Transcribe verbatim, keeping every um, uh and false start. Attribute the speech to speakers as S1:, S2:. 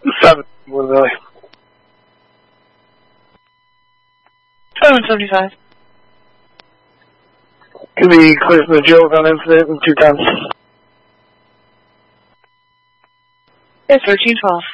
S1: Seven, Willie.
S2: twenty-one seventy-five.
S1: Give me clear from the jail on incident in two times.
S2: Yeah, thirteen twelve.